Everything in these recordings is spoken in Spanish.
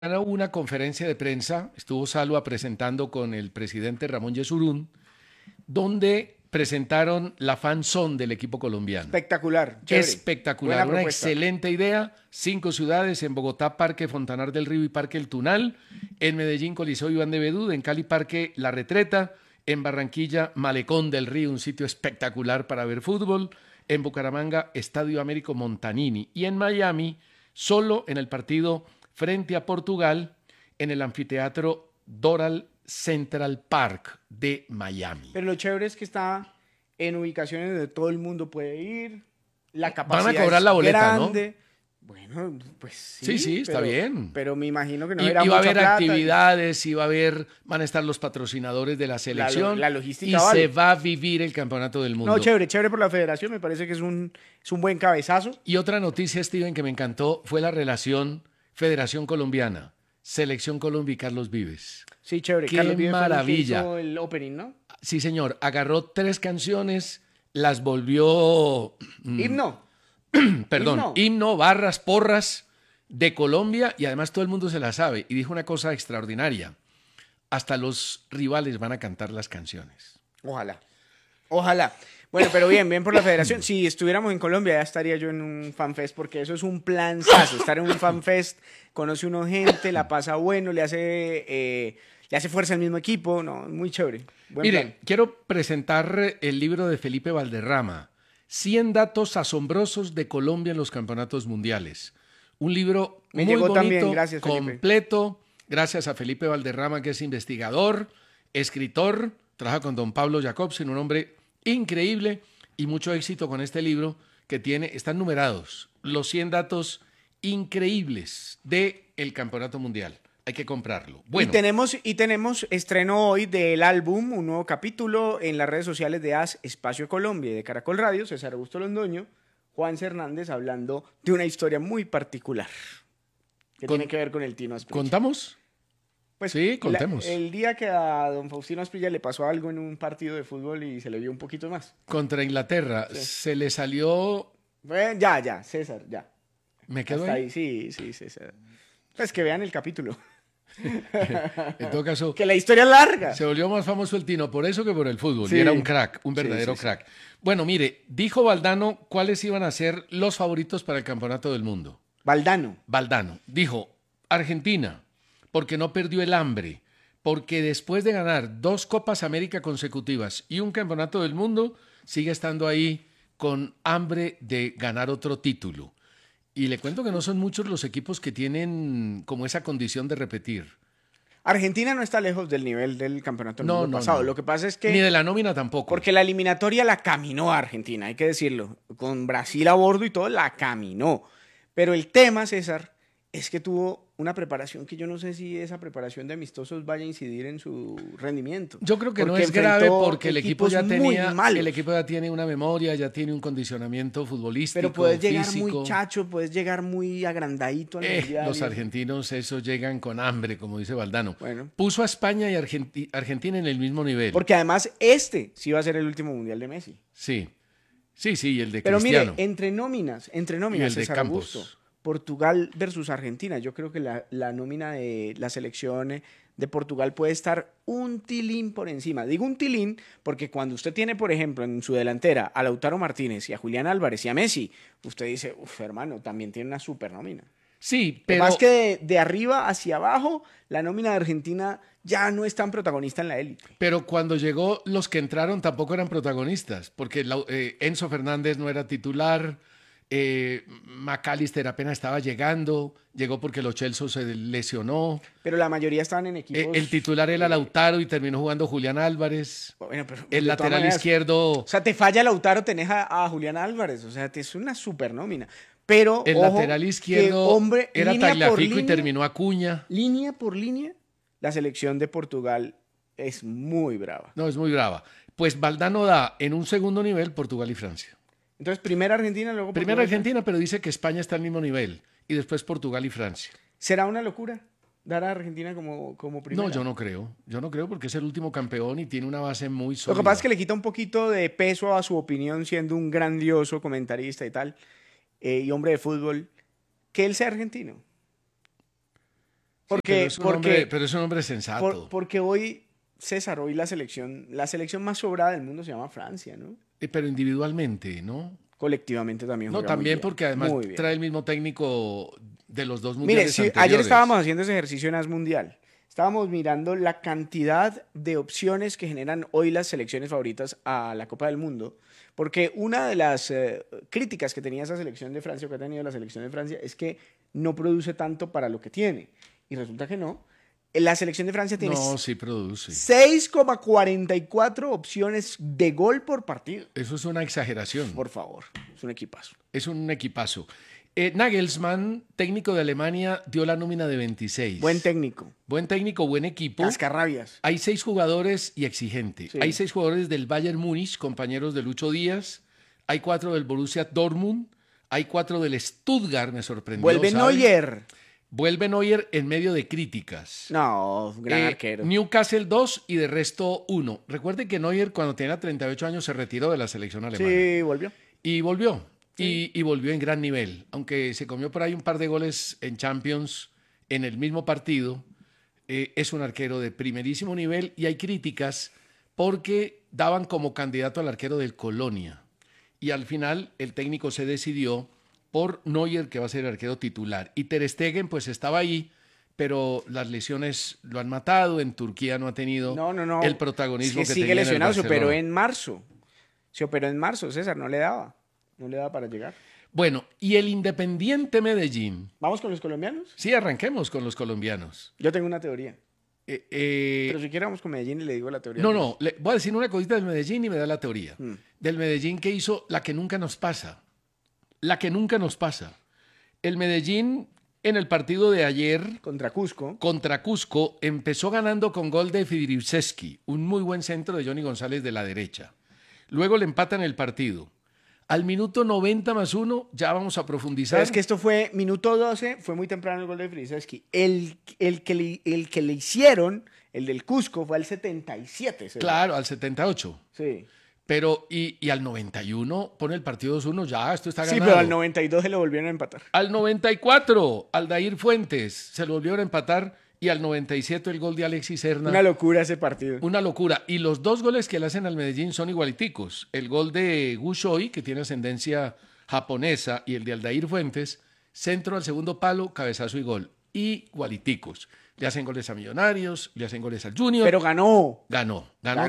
Hubo una conferencia de prensa, estuvo Salva presentando con el presidente Ramón Yesurún, donde presentaron la fanzone del equipo colombiano. Espectacular, chévere. Espectacular, Buena una propuesta. excelente idea. 5 ciudades: en Bogotá, Parque Fontanar del Río y Parque El Tunal; en Medellín, Coliseo Iván de Bedú; en Cali, Parque La Retreta; en Barranquilla, Malecón del Río, un sitio espectacular para ver fútbol; en Bucaramanga, Estadio Américo Montanini; y en Miami, solo en el partido frente a Portugal, en el anfiteatro Doral Central Park de Miami. Pero lo chévere es que está en ubicaciones donde todo el mundo puede ir. La capacidad Van a cobrar la boleta, grande. ¿no? Bueno, pues sí. Sí, sí, está pero, bien. Pero me imagino que no Y era va a mucha haber plata. actividades, van a estar los patrocinadores de la selección. La logística y vale. se va a vivir el campeonato del mundo. No, chévere, chévere por la federación. Me parece que es un buen cabezazo. Y otra noticia, Steven, que me encantó fue la relación Federación Colombiana, Selección Colombia y Carlos Vives. Sí, chévere. ¡Qué Carlos Vives maravilla! fue el que hizo el opening, ¿no? Sí, señor. Agarró 3 canciones, las volvió... Himno. Perdón, himno, barras, porras de Colombia, y además todo el mundo se la sabe. Y dijo una cosa extraordinaria: hasta los rivales van a cantar las canciones. Ojalá. Ojalá. Bueno, pero bien por la federación. Si estuviéramos en Colombia ya estaría yo en un fanfest, porque eso es un planzazo. Estar en un fanfest, conoce uno gente, la pasa bueno, le hace fuerza al mismo equipo. No, muy chévere. Mire, plan. Quiero presentar el libro de Felipe Valderrama, 100 datos asombrosos de Colombia en los campeonatos mundiales. Un libro muy bonito, también. Gracias, completo. Gracias a Felipe Valderrama, que es investigador, escritor, trabaja con don Pablo Jacobsen, un hombre increíble, y mucho éxito con este libro que están numerados los 100 datos increíbles del campeonato mundial. Hay que comprarlo. Bueno. Y tenemos estreno hoy del álbum, un nuevo capítulo en las redes sociales de AS Espacio Colombia y de Caracol Radio. César Augusto Londoño, Juan Hernández, hablando de una historia muy particular que tiene que ver con el Tino Asprilla. ¿Contamos? Pues sí, contemos. El día que a don Faustino Asprilla le pasó algo en un partido de fútbol y se le vio un poquito más. Contra Inglaterra. Sí. Se le salió... Ya, César, ya. ¿Me quedo hasta ahí? Sí, César. Pues que vean el capítulo. En todo caso, que la historia es larga. Se volvió más famoso el Tino por eso que por el fútbol. Sí. Y era un crack, un verdadero crack. Bueno, mire, dijo Valdano cuáles iban a ser los favoritos para el campeonato del mundo. Valdano dijo: Argentina, porque no perdió el hambre, porque después de ganar 2 Copas América consecutivas y un campeonato del mundo, sigue estando ahí con hambre de ganar otro título. Y le cuento que no son muchos los equipos que tienen como esa condición de repetir. Argentina no está lejos del nivel del campeonato del mundo pasado. No. Lo que pasa es que... Ni de la nómina tampoco. Porque la eliminatoria la caminó Argentina, hay que decirlo. Con Brasil a bordo y todo, la caminó. Pero el tema, César, es que tuvo una preparación que yo no sé si esa preparación de amistosos vaya a incidir en su rendimiento. Yo creo que no es grave porque el equipo ya tiene una memoria, ya tiene un condicionamiento futbolístico, pero puedes llegar físico. Muy chacho, puedes llegar muy agrandadito al mundial. Los argentinos esos llegan con hambre, como dice Valdano. Bueno. Puso a España y Argentina en el mismo nivel. Porque además sí va a ser el último mundial de Messi. Sí, y el de pero Cristiano. Mire, entre nóminas, y el César de Campos. Augusto, Portugal versus Argentina. Yo creo que la nómina de la selección de Portugal puede estar un tilín por encima. Digo un tilín porque cuando usted tiene, por ejemplo, en su delantera a Lautaro Martínez y a Julián Álvarez y a Messi, usted dice, hermano, también tiene una super nómina. Sí, pero... Más que de arriba hacia abajo, la nómina de Argentina ya no es tan protagonista en la élite. Pero cuando llegó, los que entraron tampoco eran protagonistas, porque Enzo Fernández no era titular... McAllister apenas estaba llegó porque Lo Celso se lesionó. Pero la mayoría estaban en equipos... El titular era Lautaro y terminó jugando Julián Álvarez. Bueno, pero el lateral izquierdo... O sea, te falla Lautaro, tenés a Julián Álvarez. O sea, es una super nómina. Pero, el lateral izquierdo era Tagliafico y terminó Acuña. Línea por línea, la selección de Portugal es muy brava. No, es muy brava. Pues Valdano da en un segundo nivel Portugal y Francia. Entonces, primero Argentina, luego Portugal. Primero Argentina, pero dice que España está al mismo nivel. Y después Portugal y Francia. ¿Será una locura dar a Argentina como primera? No, yo no creo. Yo no creo porque es el último campeón y tiene una base muy sólida. Lo que pasa es que le quita un poquito de peso a su opinión siendo un grandioso comentarista y tal, y hombre de fútbol, que él sea argentino. Porque, pero es un hombre sensato. Porque hoy, César, hoy la selección más sobrada del mundo se llama Francia, ¿no? Pero individualmente, ¿no? Colectivamente también. No, también porque además trae el mismo técnico de los dos mundiales anteriores. Ayer estábamos haciendo ese ejercicio en AS Mundial. Estábamos mirando la cantidad de opciones que generan hoy las selecciones favoritas a la Copa del Mundo. Porque una de las críticas que tenía esa selección de Francia, o que ha tenido la selección de Francia, es que no produce tanto para lo que tiene. Y resulta que no. La selección de Francia tiene sí produce 6,44 opciones de gol por partido. Eso es una exageración. Por favor, es un equipazo. Es un equipazo. Nagelsmann, técnico de Alemania, dio la nómina de 26. Buen técnico. Buen técnico, buen equipo. Cascarrabias. Hay 6 jugadores y exigente. Sí. Hay 6 jugadores del Bayern Múnich, compañeros de Lucho Díaz. Hay 4 del Borussia Dortmund. Hay 4 del Stuttgart, me sorprendió. Vuelve Neuer. Vuelve Neuer en medio de críticas. No, gran arquero. Newcastle 2 y de resto 1. Recuerden que Neuer cuando tenía 38 años se retiró de la selección alemana. Sí, volvió. Y volvió. Sí. Y volvió en gran nivel. Aunque se comió por ahí un par de goles en Champions en el mismo partido, es un arquero de primerísimo nivel y hay críticas porque daban como candidato al arquero del Colonia. Y al final el técnico se decidió por Neuer, que va a ser el arquero titular. Y Ter Stegen, pues estaba ahí, pero las lesiones lo han matado. En Turquía no ha tenido el protagonismo que tenía sigue lesionado, en el Barcelona. Se operó en marzo, César, no le daba para llegar. Bueno, y el Independiente Medellín. ¿Vamos con los colombianos? Sí, arranquemos con los colombianos. Yo tengo una teoría. Pero si quiere vamos con Le digo la teoría. No, le voy a decir una cosita del Medellín y me da la teoría. Del Medellín que hizo la que nunca nos pasa. La que nunca nos pasa. El Medellín en el partido de ayer contra Cusco empezó ganando con gol de Fidrivseski, un muy buen centro de Johnny González de la derecha. Luego le empatan el partido. Al minuto 90+1 ya vamos a profundizar. Pero es que esto fue minuto 12, fue muy temprano el gol de Fidrivseski. El que le hicieron, el del Cusco, fue al 77. ¿sí? Claro, al 78. Sí. Pero, y al 91 pone el partido 2-1, ya, esto está ganado. Sí, pero al 92 se lo volvieron a empatar. Al 94, Aldair Fuentes se lo volvieron a empatar y al 97 el gol de Alexis Serna. Una locura ese partido. Una locura. Y los 2 goles que le hacen al Medellín son igualiticos. El gol de Gu Choi, que tiene ascendencia japonesa, y el de Aldair Fuentes, centro al segundo palo, cabezazo y gol. Igualiticos. Le hacen goles a Millonarios, le hacen goles al Junior. Pero ganó. Ganó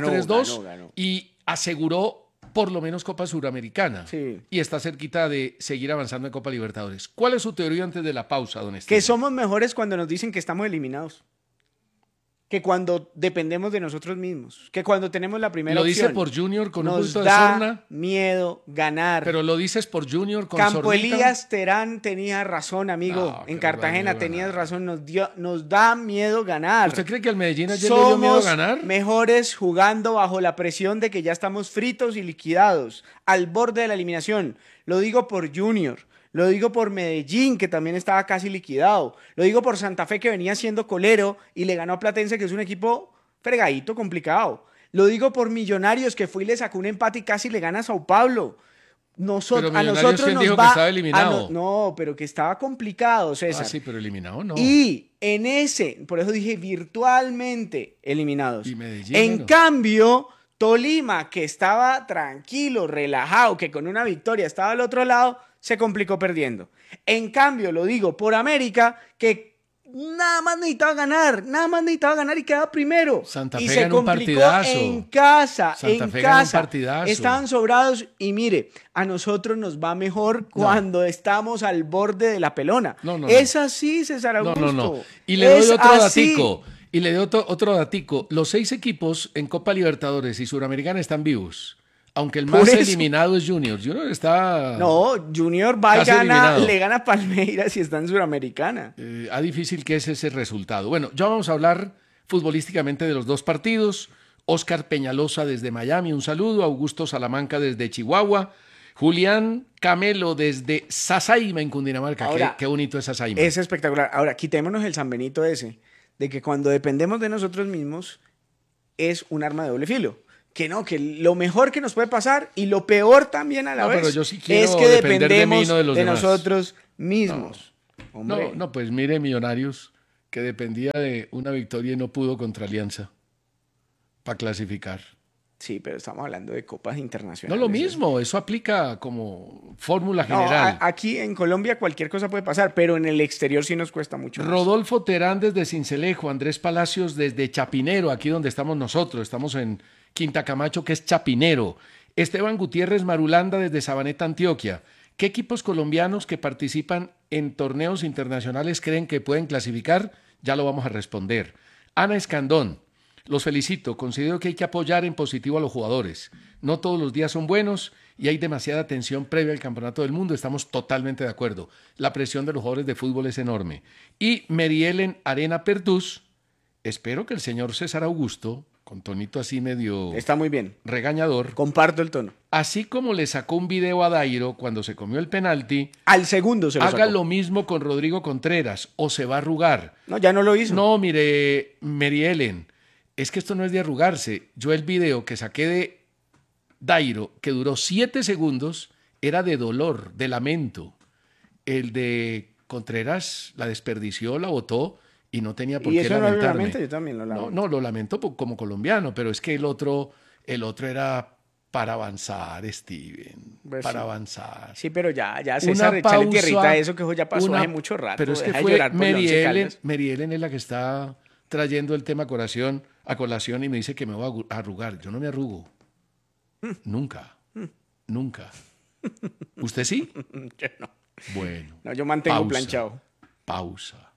3-2 y aseguró por lo menos Copa Suramericana. Sí. Y está cerquita de seguir avanzando en Copa Libertadores. ¿Cuál es su teoría antes de la pausa, don Esteban? Que somos mejores cuando nos dicen que estamos eliminados. Que cuando dependemos de nosotros mismos. Que cuando tenemos la primera opción. Lo dice por Junior con un punto de Sorna. Nos da miedo ganar. Pero lo dices por Junior con Campo Zornita. Elías Terán tenía razón, amigo. No, en Cartagena tenías razón. Nos da miedo ganar. ¿Usted cree que al Medellín ayer le dio miedo ganar? Somos mejores jugando bajo la presión de que ya estamos fritos y liquidados. Al borde de la eliminación. Lo digo por Junior. Lo digo por Medellín, que también estaba casi liquidado. Lo digo por Santa Fe, que venía siendo colero y le ganó a Platense, que es un equipo fregadito, complicado. Lo digo por Millonarios, que fue y le sacó un empate y casi le gana a Sao Paulo. Pero a nosotros nos dijo que estaba eliminado. No, pero que estaba complicado, César. Ah, sí, pero eliminado no. Y en por eso dije virtualmente eliminados. Y Medellín, en cambio, Tolima, que estaba tranquilo, relajado, que con una victoria estaba al otro lado, se complicó perdiendo. En cambio, lo digo por América, que nada más necesitaba ganar y quedaba primero. Santa Fe y se ganó un complicó partidazo. En casa. Ganó un partidazo. Estaban sobrados y mire, a nosotros nos va mejor cuando estamos al borde de la pelona. No. Es así, César Augusto. No. Y le doy otro datico. Otro datico. Los 6 equipos en Copa Libertadores y Suramericana están vivos. Aunque el más eliminado es Junior. Junior está... No, Junior va y le gana a Palmeiras y está en Suramericana. Difícil que es ese resultado. Bueno, ya vamos a hablar futbolísticamente de los 2 partidos. Oscar Peñalosa desde Miami, un saludo. Augusto Salamanca desde Chihuahua. Julián Camelo desde Sasaima en Cundinamarca. Ahora, qué bonito es Sasaima. Es espectacular. Ahora, quitémonos el San Benito ese, de que cuando dependemos de nosotros mismos es un arma de doble filo. Que lo mejor que nos puede pasar y lo peor también a la vez pero yo sí quiero es que dependemos de nosotros mismos. No, pues mire Millonarios, que dependía de una victoria y no pudo contra Alianza para clasificar. Sí, pero estamos hablando de copas internacionales. No lo mismo, eso aplica como fórmula general. No, aquí en Colombia cualquier cosa puede pasar, pero en el exterior sí nos cuesta mucho más. Rodolfo Terán desde Sincelejo, Andrés Palacios desde Chapinero, aquí donde estamos nosotros, estamos en Quinta Camacho, que es Chapinero. Esteban Gutiérrez Marulanda desde Sabaneta, Antioquia. ¿Qué equipos colombianos que participan en torneos internacionales creen que pueden clasificar? Ya lo vamos a responder. Ana Escandón. Los felicito, considero que hay que apoyar en positivo a los jugadores. No todos los días son buenos y hay demasiada tensión previa al Campeonato del Mundo, estamos totalmente de acuerdo. La presión de los jugadores de fútbol es enorme. Y Mary Ellen Arena Perdús, espero que el señor César Augusto, con tonito así medio... Está muy bien. Regañador. Comparto el tono. Así como le sacó un video a Dairo cuando se comió el penalti... Al segundo se lo haga sacó. lo mismo con Rodrigo Contreras o se va a arrugar. No, ya no lo hizo. No, mire, Mary Ellen... Es que esto no es de arrugarse. Yo el video que saqué de Dairo, que duró 7 segundos, era de dolor, de lamento. El de Contreras la desperdició, la botó y no tenía por qué lamentarme. ¿Y eso no lo lamenta? Yo también lo lamento. No, lo lamento como colombiano, pero es que el otro era para avanzar, Steven, pues para sí. avanzar. Sí, pero ya César, échale tierrita a eso, que eso ya pasó hace mucho rato. Pero es que fue Mary Ellen es la que está trayendo el tema a colación y me dice que me voy a arrugar. Yo no me arrugo. Nunca. Nunca. ¿Usted sí? Yo no. Bueno. No, yo mantengo planchado. Pausa.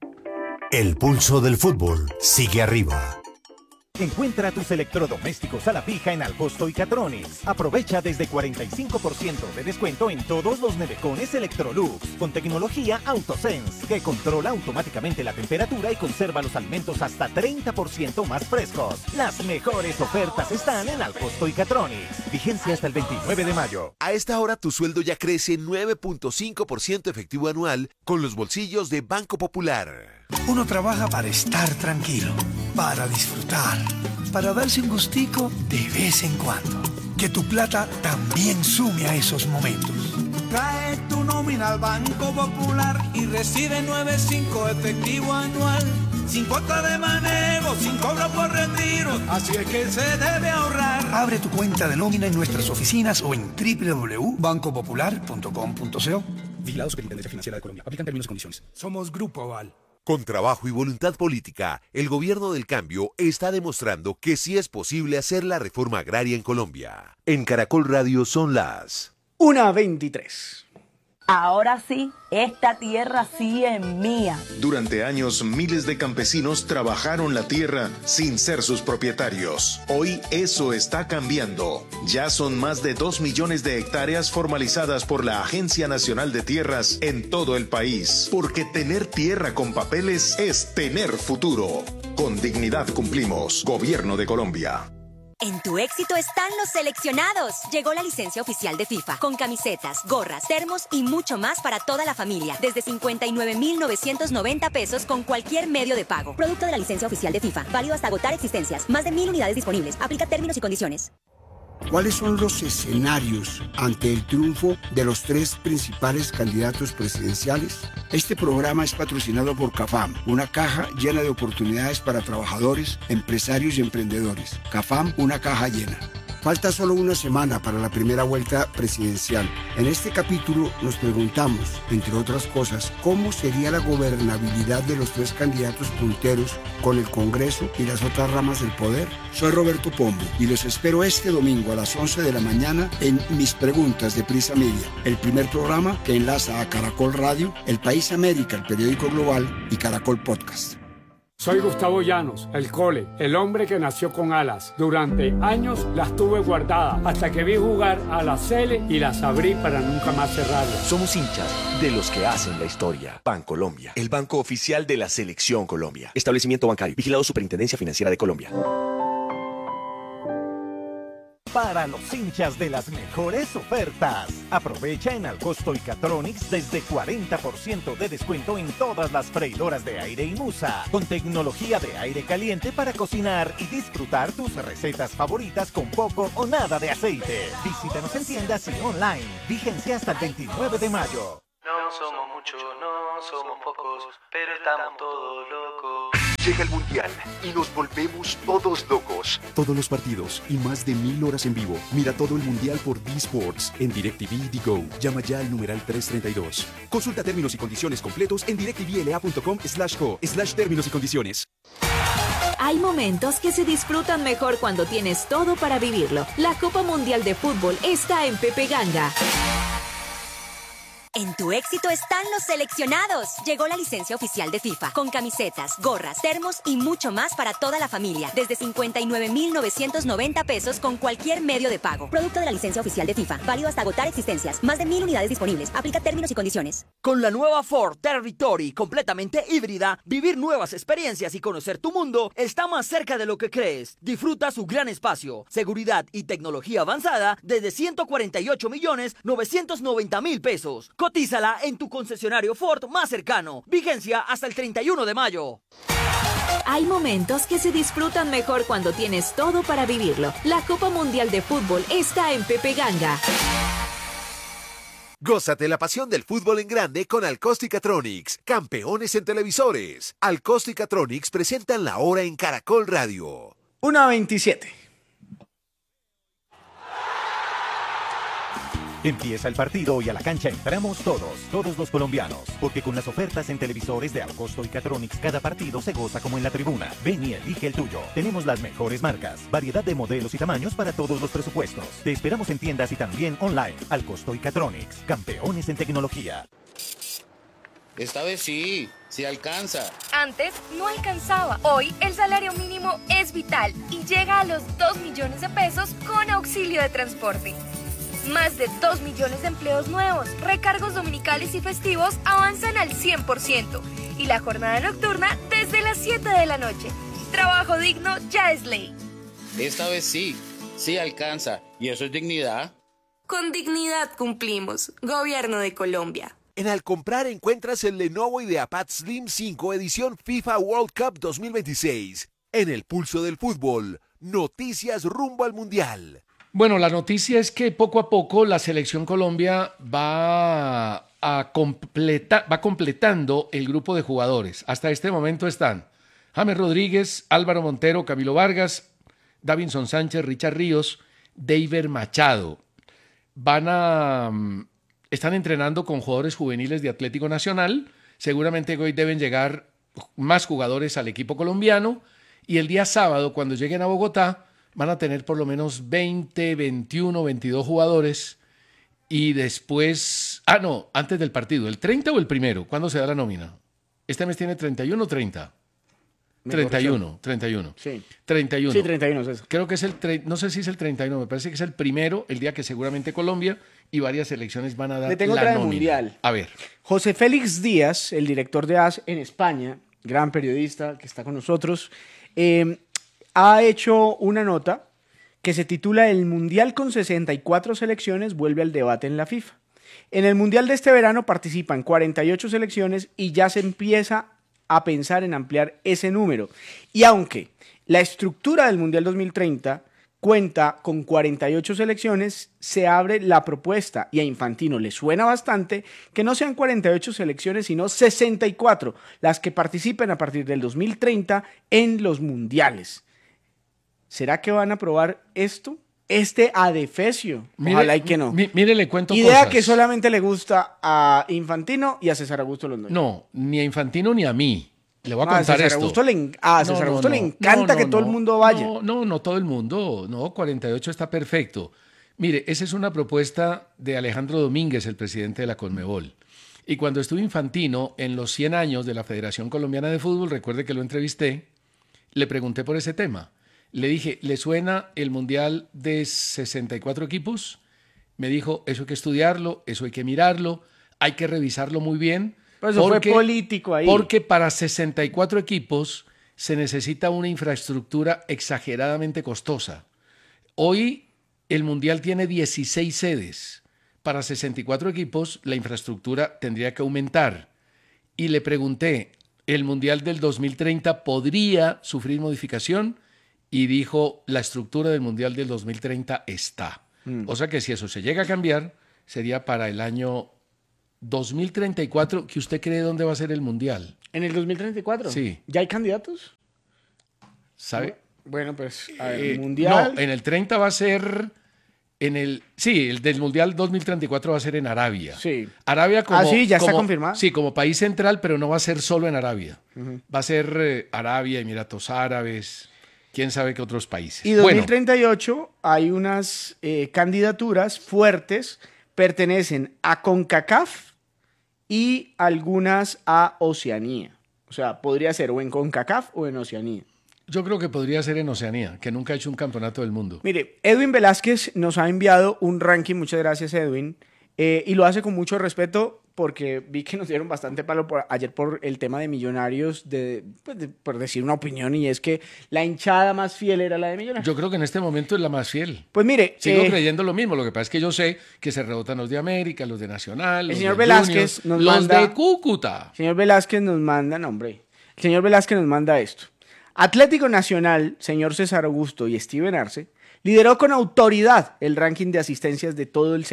El pulso del fútbol sigue arriba. Encuentra tus electrodomésticos a la fija en Alcosto y Catronics. Aprovecha desde 45% de descuento en todos los nevecones Electrolux con tecnología AutoSense que controla automáticamente la temperatura y conserva los alimentos hasta 30% más frescos. Las mejores ofertas están en Alcosto y Catronics. Vigencia hasta el 29 de mayo. A esta hora tu sueldo ya crece 9.5% efectivo anual con los bolsillos de Banco Popular. Uno trabaja para estar tranquilo, para disfrutar, para darse un gustico de vez en cuando. Que tu plata también sume a esos momentos. Trae tu nómina al Banco Popular y recibe 9.5 efectivo anual. Sin cuota de manejo, sin cobro por retiro, así es que se debe ahorrar. Abre tu cuenta de nómina en nuestras oficinas o en www.bancopopular.com.co. Vigilado Superintendencia Financiera de Colombia. Aplican términos y condiciones. Somos Grupo Aval. Con trabajo y voluntad política, el gobierno del cambio está demostrando que sí es posible hacer la reforma agraria en Colombia. En Caracol Radio son las 1:23. Ahora sí, esta tierra sí es mía. Durante años, miles de campesinos trabajaron la tierra sin ser sus propietarios. Hoy eso está cambiando. Ya son más de 2 millones de hectáreas formalizadas por la Agencia Nacional de Tierras en todo el país. Porque tener tierra con papeles es tener futuro. Con dignidad cumplimos. Gobierno de Colombia. En tu éxito están los seleccionados. Llegó la licencia oficial de FIFA con camisetas, gorras, termos y mucho más para toda la familia. Desde 59,990 pesos con cualquier medio de pago. Producto de la licencia oficial de FIFA. Válido hasta agotar existencias. Más de 1,000 unidades disponibles. Aplica términos y condiciones. ¿Cuáles son los escenarios ante el triunfo de los 3 principales candidatos presidenciales? Este programa es patrocinado por CAFAM, una caja llena de oportunidades para trabajadores, empresarios y emprendedores. CAFAM, una caja llena. Falta solo una semana para la primera vuelta presidencial. En este capítulo nos preguntamos, entre otras cosas, cómo sería la gobernabilidad de los 3 candidatos punteros con el Congreso y las otras ramas del poder. Soy Roberto Pombo y los espero este domingo a las 11 de la mañana en Mis Preguntas de Prisa Media, el primer programa que enlaza a Caracol Radio, El País América, el periódico global y Caracol Podcast. Soy Gustavo Llanos, el Cole, el hombre que nació con alas. Durante años las tuve guardadas hasta que vi jugar a la Sele y las abrí para nunca más cerrarlas. Somos hinchas de los que hacen la historia. Bancolombia, el banco oficial de la Selección Colombia. Establecimiento bancario, vigilado Superintendencia Financiera de Colombia. Para los hinchas de las mejores ofertas. Aprovecha en Alcosto y Catronics desde 40% de descuento en todas las freidoras de aire y Musa, con tecnología de aire caliente para cocinar y disfrutar tus recetas favoritas con poco o nada de aceite. Visítanos en tiendas y online. Vigencia hasta el 29 de mayo. No somos muchos, no somos pocos, pero estamos todos locos. Llega el Mundial y nos volvemos todos locos. Todos los partidos y más de 1000 horas en vivo. Mira todo el Mundial por D-Sports en DirecTV y Digo. Llama ya al numeral 332. Consulta términos y condiciones completos en directvla.com/co/términos y condiciones. Hay momentos que se disfrutan mejor cuando tienes todo para vivirlo. La Copa Mundial de Fútbol está en Pepe Ganga. En tu éxito están los seleccionados. Llegó la licencia oficial de FIFA, con camisetas, gorras, termos y mucho más para toda la familia. Desde 59,990 pesos con cualquier medio de pago. Producto de la licencia oficial de FIFA, válido hasta agotar existencias. Más de 1000 unidades disponibles. Aplica términos y condiciones. Con la nueva Ford Territory, completamente híbrida, vivir nuevas experiencias y conocer tu mundo está más cerca de lo que crees. Disfruta su gran espacio, seguridad y tecnología avanzada desde 148,990,000 pesos. Cotízala en tu concesionario Ford más cercano. Vigencia hasta el 31 de mayo. Hay momentos que se disfrutan mejor cuando tienes todo para vivirlo. La Copa Mundial de Fútbol está en Pepe Ganga. Gózate la pasión del fútbol en grande con Alcosticatronics, campeones en televisores. Alcosticatronics presentan la hora en Caracol Radio. 1:27. Empieza el partido y a la cancha entramos todos los colombianos, porque con las ofertas en televisores de Alcosto y Catronics cada partido se goza como en la tribuna. Ven y elige el tuyo. Tenemos las mejores marcas, variedad de modelos y tamaños para todos los presupuestos. Te esperamos en tiendas y también online. Alcosto y Catronics, campeones en tecnología. Esta vez sí alcanza. Antes no alcanzaba. Hoy el salario mínimo es vital y llega a los 2 millones de pesos con auxilio de transporte. Más de 2 millones de empleos nuevos, recargos dominicales y festivos avanzan al 100% y la jornada nocturna desde las 7 de la noche. Trabajo digno ya es ley. Esta vez sí alcanza. ¿Y eso es dignidad? Con dignidad cumplimos. Gobierno de Colombia. En Alcomprar encuentras el Lenovo IdeaPad Slim 5 edición FIFA World Cup 2026. En el pulso del fútbol, noticias rumbo al Mundial. Bueno, la noticia es que poco a poco la selección Colombia va completando el grupo de jugadores. Hasta este momento están James Rodríguez, Álvaro Montero, Camilo Vargas, Davinson Sánchez, Richard Ríos, Deiber Machado. Están entrenando con jugadores juveniles de Atlético Nacional. Seguramente hoy deben llegar más jugadores al equipo colombiano. Y el día sábado, cuando lleguen a Bogotá, van a tener por lo menos 20, 21, 22 jugadores y después... antes del partido, ¿el 30 o el primero? ¿Cuándo se da la nómina? ¿Este mes tiene 31 o 30? 31. Sí. 31. Sí, 31 es eso. Creo que es no sé si es el 31, me parece que es el primero, el día que seguramente Colombia y varias selecciones van a dar Le tengo la otra nómina. Mundial. A ver. José Félix Díaz, el director de AS en España, gran periodista que está con nosotros, ha hecho una nota que se titula El Mundial con 64 selecciones vuelve al debate en la FIFA. En el Mundial de este verano participan 48 selecciones y ya se empieza a pensar en ampliar ese número. Y aunque la estructura del Mundial 2030 cuenta con 48 selecciones, se abre la propuesta y a Infantino le suena bastante que no sean 48 selecciones sino 64 las que participen a partir del 2030 en los mundiales. ¿Será que van a aprobar esto? Adefesio. Ojalá y que no. Mire, le cuento Idea cosas. que solamente le gusta a Infantino y a César Augusto Londoño. No, ni a Infantino ni a mí. Le voy a contar César esto. Augusto a César Augusto le encanta que todo el mundo vaya. No todo el mundo. No, 48 está perfecto. Mire, esa es una propuesta de Alejandro Domínguez, el presidente de la Conmebol. Y cuando estuvo Infantino en los 100 años de la Federación Colombiana de Fútbol, recuerde que lo entrevisté, le pregunté por ese tema. Le dije, ¿le suena el Mundial de 64 equipos? Me dijo, eso hay que estudiarlo, eso hay que mirarlo, hay que revisarlo muy bien. Pero eso fue político ahí. Porque para 64 equipos se necesita una infraestructura exageradamente costosa. Hoy el Mundial tiene 16 sedes. Para 64 equipos la infraestructura tendría que aumentar. Y le pregunté, ¿el Mundial del 2030 podría sufrir modificación? Y dijo, la estructura del Mundial del 2030 está. O sea que si eso se llega a cambiar, sería para el año 2034, ¿que usted cree dónde va a ser el Mundial? ¿En el 2034? Sí. ¿Ya hay candidatos? ¿Sabe? Bueno, pues, a ver, el Mundial... No, en el 30 va a ser... el del Mundial 2034 va a ser en Arabia. Sí. Arabia como... sí, ya está confirmado. Sí, como país central, pero no va a ser solo en Arabia. Va a ser Arabia, Emiratos Árabes, quién sabe qué otros países. Y 2038 hay unas candidaturas fuertes, pertenecen a CONCACAF y algunas a Oceanía. O sea, podría ser o en CONCACAF o en Oceanía. Yo creo que podría ser en Oceanía, que nunca ha hecho un campeonato del mundo. Mire, Edwin Velázquez nos ha enviado un ranking, muchas gracias Edwin, y lo hace con mucho respeto porque vi que nos dieron bastante palo ayer por el tema de Millonarios, por decir una opinión, y es que la hinchada más fiel era la de Millonarios. Yo creo que en este momento es la más fiel. Pues mire... Sigo creyendo lo mismo, lo que pasa es que yo sé que se rebotan los de América, los de Nacional, los señor de Velázquez Junior, nos manda, de Cúcuta. Señor Velázquez nos manda, no hombre, el señor Velázquez nos manda esto. Atlético Nacional, señor César Augusto y Steven Arce, lideró con autoridad el ranking de asistencias de todo el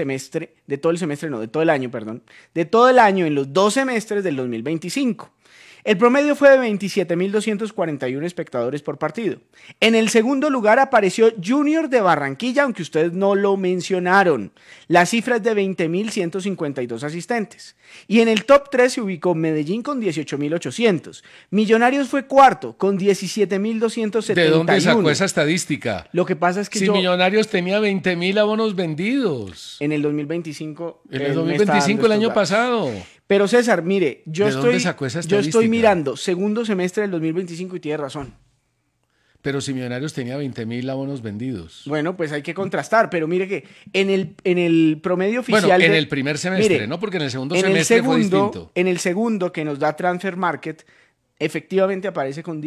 año en los 2 semestres del 2025. El promedio fue de 27.241 espectadores por partido. En el segundo lugar apareció Junior de Barranquilla, aunque ustedes no lo mencionaron. La cifra es de 20.152 asistentes. Y en el top 3 se ubicó Medellín con 18.800. Millonarios fue cuarto con 17.271. ¿De dónde sacó esa estadística? Lo que pasa es que Millonarios tenía 20.000 abonos vendidos. En el 2025. En el 2025, el año pasado. Pero César, mire, yo estoy mirando segundo semestre del 2025 y tiene razón. Pero si Millonarios tenía 20.000 abonos vendidos. Bueno, pues hay que contrastar, pero mire que en el promedio oficial... Bueno, en el primer semestre, mire, ¿no? Porque en el segundo semestre fue distinto. En el segundo que nos da Transfer Market, efectivamente aparece con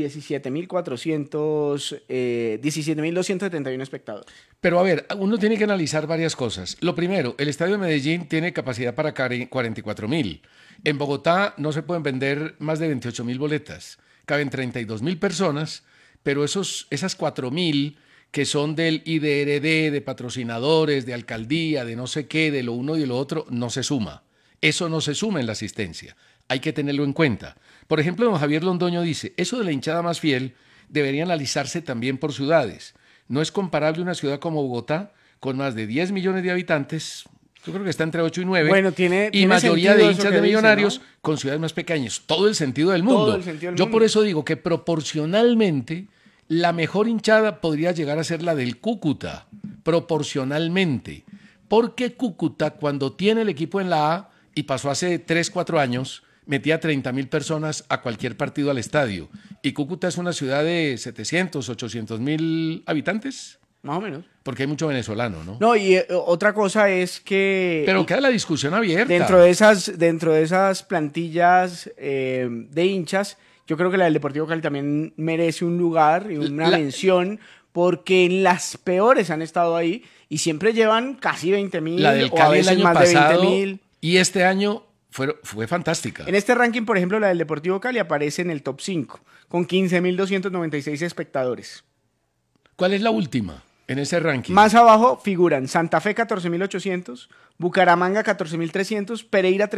17.271 espectadores. Pero a ver, uno tiene que analizar varias cosas. Lo primero, el estadio de Medellín tiene capacidad para 44.000. En Bogotá no se pueden vender más de 28.000 boletas. Caben 32.000 personas, pero esas 4.000 que son del IDRD, de patrocinadores, de alcaldía, de no sé qué, de lo uno y de lo otro, no se suma. Eso no se suma en la asistencia. Hay que tenerlo en cuenta. Por ejemplo, don Javier Londoño dice, eso de la hinchada más fiel debería analizarse también por ciudades. No es comparable una ciudad como Bogotá, con más de 10 millones de habitantes, yo creo que está entre 8 y 9, bueno, y mayoría de hinchas de Millonarios, ¿no? Con ciudades más pequeñas. Todo el sentido del mundo. Yo por eso digo que proporcionalmente la mejor hinchada podría llegar a ser la del Cúcuta, proporcionalmente. Porque Cúcuta, cuando tiene el equipo en la A, y pasó hace 3, 4 años, metía 30.000 personas a cualquier partido al estadio. Y Cúcuta es una ciudad de 700, 800.000 habitantes. Más o menos. Porque hay mucho venezolano, ¿no? No, y otra cosa es que... Pero queda la discusión abierta. Dentro de esas plantillas de hinchas, yo creo que la del Deportivo Cali también merece un lugar y una mención, porque en las peores han estado ahí y siempre llevan casi 20.000. La del Cali el año pasado y este año fue fantástica. En este ranking, por ejemplo, la del Deportivo Cali aparece en el top 5, con 15.296 espectadores. ¿Cuál es la última en ese ranking? Más abajo figuran Santa Fe 14.800, Bucaramanga 14.300, Pereira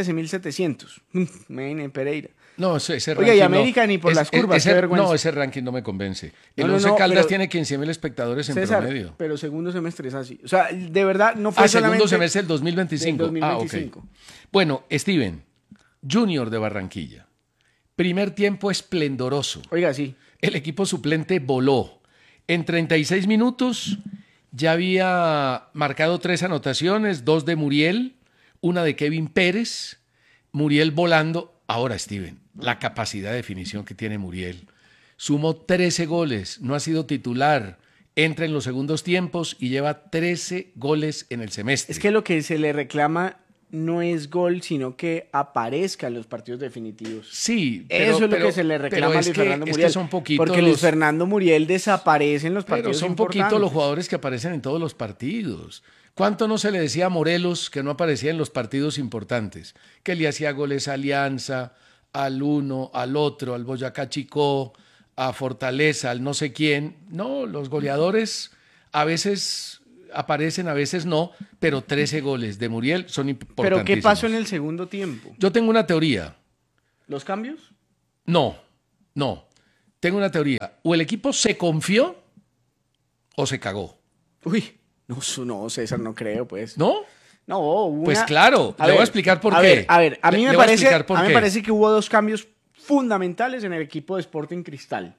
13.700. Pereira. No, ese ranking. Oye, y América ni por las curvas, qué vergüenza. No, ese ranking no me convence. El Once Caldas tiene 15.000 espectadores en promedio. Pero segundo semestre es así. O sea, de verdad no fue solamente... segundo semestre del 2025. Del 2025. Okay. Bueno, Steven, Junior de Barranquilla. Primer tiempo esplendoroso. Oiga, sí. El equipo suplente voló. En 36 minutos ya había marcado 3 anotaciones, 2 de Muriel, una de Kevin Pérez, Muriel volando. Ahora, Steven, la capacidad de definición que tiene Muriel. Sumó 13 goles, no ha sido titular, entra en los segundos tiempos y lleva 13 goles en el semestre. Es que lo que se le reclama no es gol, sino que aparezca en los partidos definitivos. Sí, eso es lo que se le reclama a Luis Fernando Muriel. Es que son poquitos porque Luis Fernando Muriel desaparece en los partidos importantes. Pero son poquitos los jugadores que aparecen en todos los partidos. ¿Cuánto no se le decía a Morelos que no aparecía en los partidos importantes? Que le hacía goles a Alianza, al uno, al otro, al Boyacá Chicó, a Fortaleza, al no sé quién. No, los goleadores a veces aparecen, a veces no, pero 13 goles de Muriel son importantísimos. ¿Pero qué pasó en el segundo tiempo? Yo tengo una teoría. ¿Los cambios? No. Tengo una teoría. O el equipo se confió o se cagó. Uy, no, César, no creo, pues. ¿No? No, pues claro, le voy a explicar por qué. A mí me parece que hubo dos cambios fundamentales en el equipo de Sporting Cristal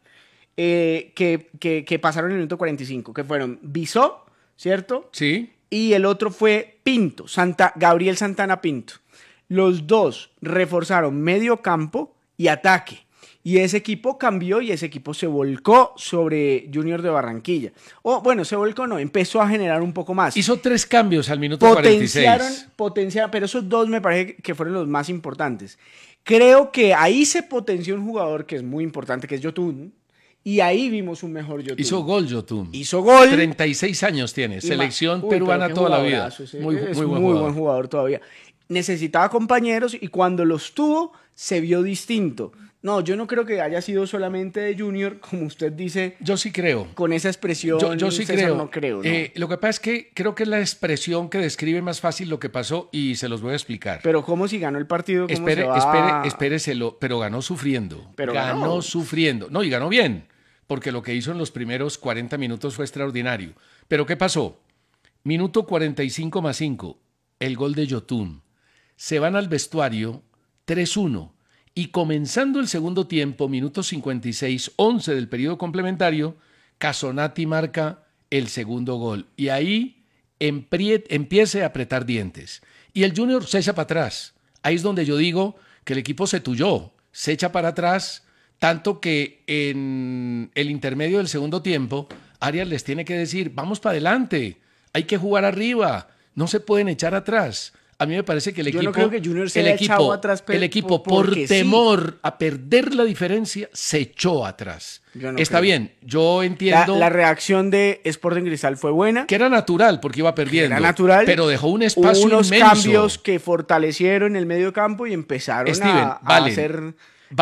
que pasaron en el minuto 45, que fueron Bisó, ¿cierto? Sí. Y el otro fue Pinto, Gabriel Santana Pinto. Los dos reforzaron medio campo y ataque. Y ese equipo cambió y ese equipo se volcó sobre Junior de Barranquilla. Se volcó no, empezó a generar un poco más. Hizo 3 cambios al minuto 46. Potenciaron, pero esos 2 me parece que fueron los más importantes. Creo que ahí se potenció un jugador que es muy importante, que es Yotun. Y ahí vimos un mejor Yotun. Hizo gol Yotun. Hizo gol. 36 años tiene, selección peruana toda la vida. Muy buen jugador todavía. Necesitaba compañeros y cuando los tuvo se vio distinto. No, yo no creo que haya sido solamente de Junior, como usted dice. Yo sí creo. Con esa expresión. Yo sí César, creo. No creo, ¿no? Lo que pasa es que creo que es la expresión que describe más fácil lo que pasó y se los voy a explicar. Pero ¿cómo si ganó el partido? Espéreselo, pero ganó sufriendo. Ganó sufriendo. No, y ganó bien, porque lo que hizo en los primeros 40 minutos fue extraordinario. Pero ¿qué pasó? Minuto 45 más 5, el gol de Yotun. Se van al vestuario 3-1. Y comenzando el segundo tiempo, minuto 56, 11 del periodo complementario, Casonati marca el segundo gol. Y ahí empieza a apretar dientes. Y el Junior se echa para atrás. Ahí es donde yo digo que el equipo se tuyó, se echa para atrás, tanto que en el intermedio del segundo tiempo, Arias les tiene que decir, vamos para adelante, hay que jugar arriba, no se pueden echar atrás. A mí me parece que el equipo, no creo que Junior se haya echado atrás, por temor a perder la diferencia, se echó atrás. Está bien, yo entiendo. La reacción de Sporting Cristal fue buena. Que era natural porque iba perdiendo. Era natural. Pero dejó un espacio unos inmenso. Cambios que fortalecieron el medio campo y empezaron a hacer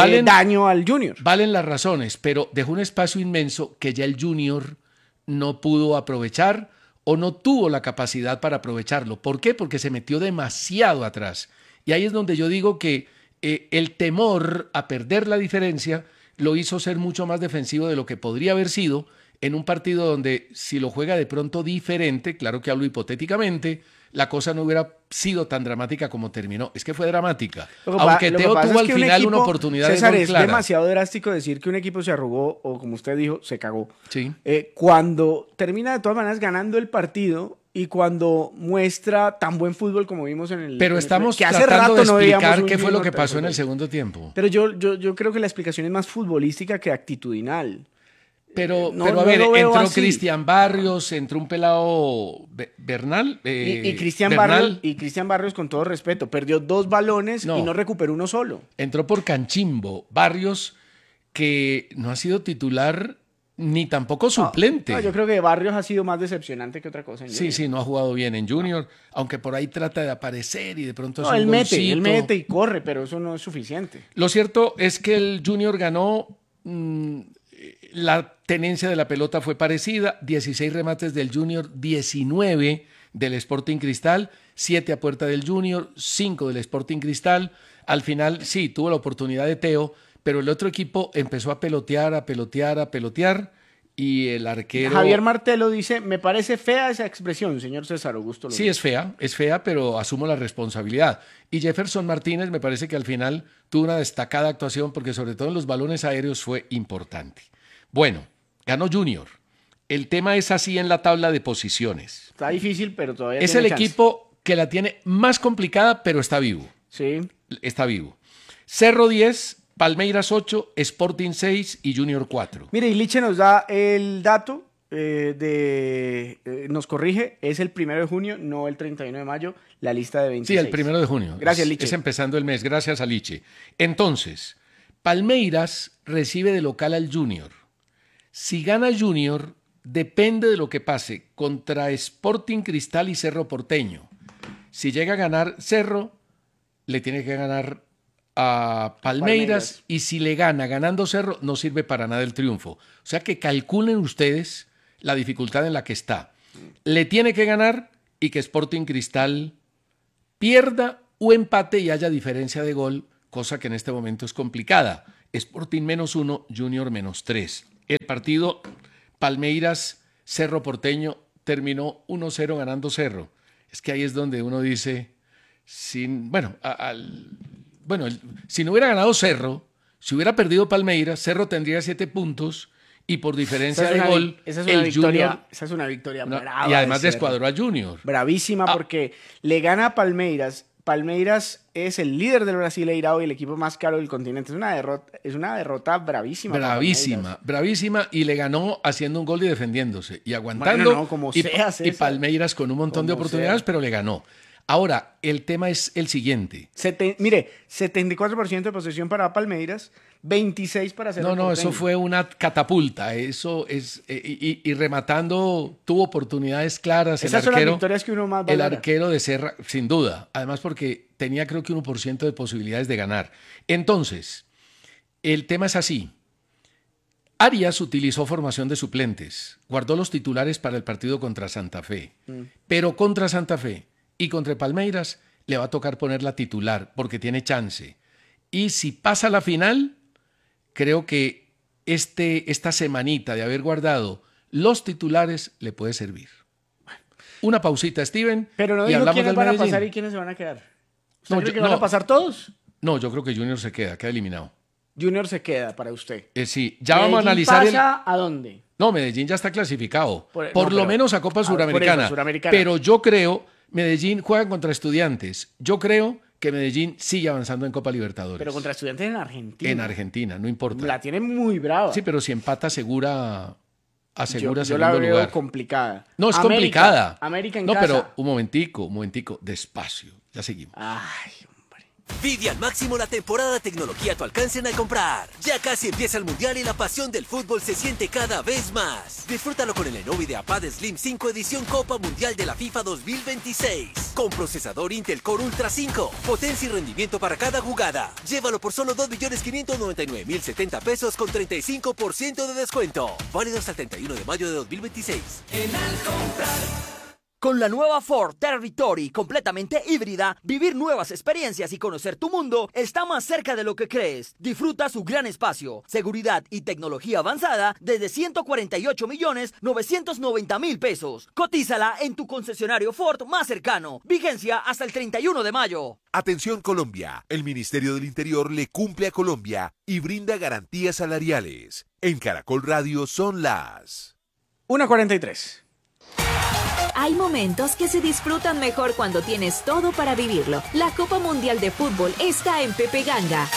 daño al Junior. Valen las razones, pero dejó un espacio inmenso que ya el Junior no pudo aprovechar o no tuvo la capacidad para aprovecharlo. ¿Por qué? Porque se metió demasiado atrás. Y ahí es donde yo digo que el temor a perder la diferencia lo hizo ser mucho más defensivo de lo que podría haber sido en un partido donde si lo juega de pronto diferente, claro que hablo hipotéticamente, la cosa no hubiera sido tan dramática como terminó. Es que fue dramática. Aunque Teo tuvo al final una oportunidad César, de gol clara. Es demasiado drástico decir que un equipo se arrugó o, como usted dijo, se cagó. Sí. Cuando termina de todas maneras ganando el partido y cuando muestra tan buen fútbol como vimos en el... Pero estamos tratando de explicar qué fue lo que pasó en el segundo tiempo. Pero yo creo que la explicación es más futbolística que actitudinal. Pero a ver, entró Cristian Barrios, entró un pelado Bernal. Y Cristian Barrios, con todo respeto, perdió 2 balones y no recuperó uno solo. Entró por Canchimbo. Barrios, que no ha sido titular ni tampoco suplente. No, yo creo que Barrios ha sido más decepcionante que otra cosa en Junior. Sí, no ha jugado bien en Junior, aunque por ahí trata de aparecer y de pronto es un él golcito. mete y corre, pero eso no es suficiente. Lo cierto es que el Junior ganó... La tenencia de la pelota fue parecida, 16 remates del Junior, 19 del Sporting Cristal, 7 a puerta del Junior, 5 del Sporting Cristal. Al final sí, tuvo la oportunidad de Teo, pero el otro equipo empezó a pelotear y el arquero... Javier Martelo dice, me parece fea esa expresión, señor César Augusto. Sí, es fea, pero asumo la responsabilidad. Y Jefferson Martínez me parece que al final tuvo una destacada actuación porque sobre todo en los balones aéreos fue importante. Bueno, ganó Junior. El tema es así en la tabla de posiciones. Está difícil, pero todavía es el equipo que la tiene más complicada, pero está vivo. Sí. Está vivo. Cerro 10, Palmeiras 8, Sporting 6 y Junior 4. Mire, y Liche nos da el dato, nos corrige, es el 1 de junio, no el 31 de mayo, la lista de 26. Sí, el 1 de junio. Gracias, Liche. Es empezando el mes, gracias a Liche. Entonces, Palmeiras recibe de local al Junior. Si gana Junior, depende de lo que pase contra Sporting Cristal y Cerro Porteño. Si llega a ganar Cerro, le tiene que ganar a Palmeiras. Y si le gana ganando Cerro, no sirve para nada el triunfo. O sea que calculen ustedes la dificultad en la que está. Le tiene que ganar y que Sporting Cristal pierda o empate y haya diferencia de gol, cosa que en este momento es complicada. Sporting -1, Junior -3. El partido Palmeiras-Cerro Porteño terminó 1-0 ganando Cerro. Es que ahí es donde uno dice, si no hubiera ganado Cerro, si hubiera perdido Palmeiras, Cerro tendría 7 puntos y por diferencia de gol, esa es una victoria brava. Y además descuadró a Junior. Bravísima porque le gana a Palmeiras. Palmeiras es el líder del Brasileirao y el equipo más caro del continente. Es una derrota bravísima. Bravísima, y le ganó haciendo un gol y defendiendo,se y aguantando. Y Palmeiras con un montón de oportunidades, pero le ganó. Ahora, el tema es el siguiente. 74% de posesión para Palmeiras, 26 para Cerro Porteño. Eso fue una catapulta. Eso es y rematando tuvo oportunidades claras. Esas son las victorias que uno más valora. El arquero de Serra, sin duda. Además porque tenía creo que 1% de posibilidades de ganar. Entonces, el tema es así. Arias utilizó formación de suplentes. Guardó los titulares para el partido contra Santa Fe. Pero contra Santa Fe y contra Palmeiras le va a tocar poner la titular porque tiene chance. Y si pasa la final, creo que esta semanita de haber guardado los titulares le puede servir. Una pausita, Steven. Pero no dijo quiénes van a pasar y quiénes se van a quedar. ¿Usted cree que van a pasar todos? No, yo creo que Junior queda eliminado. Junior se queda para usted. Sí, ya vamos a analizar. ¿Pasa a dónde? No, Medellín ya está clasificado. Por lo menos a Copa Suramericana. Pero yo creo, Medellín juega contra Estudiantes. Yo creo que Medellín sigue avanzando en Copa Libertadores. Pero contra Estudiantes en Argentina. En Argentina, no importa. La tiene muy brava. Sí, pero si empata asegura segundo yo la veo lugar. Complicada. No, es complicada. América en casa. No, pero un momentico, despacio. Ya seguimos. Ay, vive al máximo la temporada de tecnología a tu alcance al comprar. Ya casi empieza el Mundial y la pasión del fútbol se siente cada vez más. Disfrútalo con el Lenovo IdeaPad Slim 5 edición Copa Mundial de la FIFA 2026. Con procesador Intel Core Ultra 5. Potencia y rendimiento para cada jugada. Llévalo por solo 2.599.070 pesos con 35% de descuento. Válido hasta el 31 de mayo de 2026. En Alcomprar. Con la nueva Ford Territory completamente híbrida, vivir nuevas experiencias y conocer tu mundo está más cerca de lo que crees. Disfruta su gran espacio, seguridad y tecnología avanzada desde 148.990.000 pesos. Cotízala en tu concesionario Ford más cercano. Vigencia hasta el 31 de mayo. Atención Colombia, el Ministerio del Interior le cumple a Colombia y brinda garantías salariales. En Caracol Radio son las 1:43. Hay momentos que se disfrutan mejor cuando tienes todo para vivirlo. La Copa Mundial de Fútbol está en Pepe Ganga.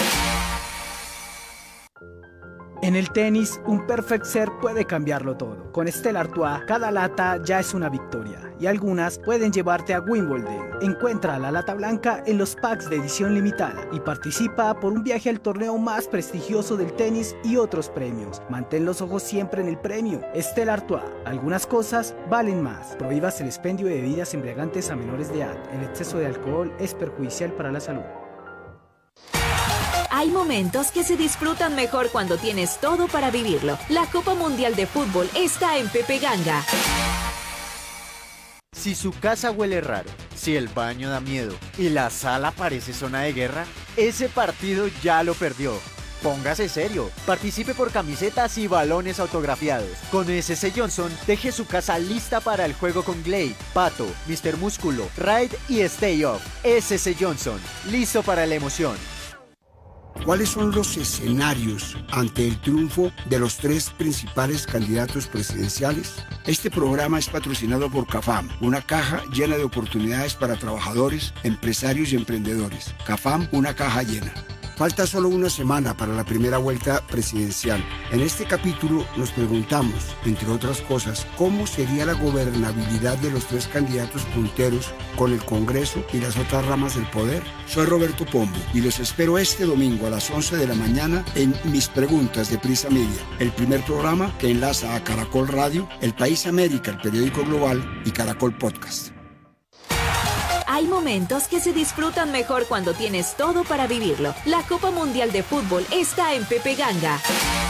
En el tenis, un perfect serve puede cambiarlo todo. Con Stella Artois, cada lata ya es una victoria y algunas pueden llevarte a Wimbledon. Encuentra la lata blanca en los packs de edición limitada y participa por un viaje al torneo más prestigioso del tenis y otros premios. Mantén los ojos siempre en el premio. Stella Artois, algunas cosas valen más. Prohíbas el expendio de bebidas embriagantes a menores de edad. El exceso de alcohol es perjudicial para la salud. Hay momentos que se disfrutan mejor cuando tienes todo para vivirlo. La Copa Mundial de Fútbol está en Pepe Ganga. Si su casa huele raro, si el baño da miedo y la sala parece zona de guerra, ese partido ya lo perdió. Póngase serio, participe por camisetas y balones autografiados. Con SS Johnson, deje su casa lista para el juego con Glade, Pato, Mr. Músculo, Raid y Stay Off. SS Johnson, listo para la emoción. ¿Cuáles son los escenarios ante el triunfo de los 3 principales candidatos presidenciales? Este programa es patrocinado por CAFAM, una caja llena de oportunidades para trabajadores, empresarios y emprendedores. CAFAM, una caja llena. Falta solo una semana para la primera vuelta presidencial. En este capítulo nos preguntamos, entre otras cosas, cómo sería la gobernabilidad de los 3 candidatos punteros con el Congreso y las otras ramas del poder. Soy Roberto Pombo y los espero este domingo a las 11 de la mañana en Mis Preguntas de Prisa Media, el primer programa que enlaza a Caracol Radio, El País América, el periódico global y Caracol Podcast. Hay momentos que se disfrutan mejor cuando tienes todo para vivirlo. La Copa Mundial de Fútbol está en Pepe Ganga.